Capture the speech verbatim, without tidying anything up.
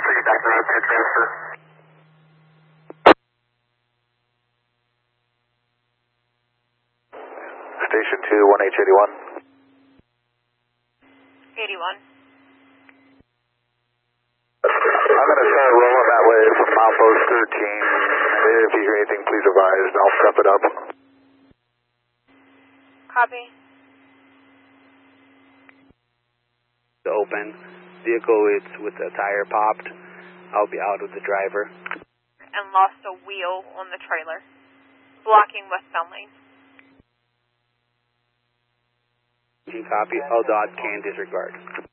you back to the transfer. Station two, one H eighty-one. eighty-one. I'm going to start rolling that way from milepost thirteen. If you hear anything, please advise, and I'll step it up. Copy. The open vehicle is with the tire popped. I'll be out with the driver. And lost a wheel on the trailer, blocking westbound lane. Copy. L D O T can disregard.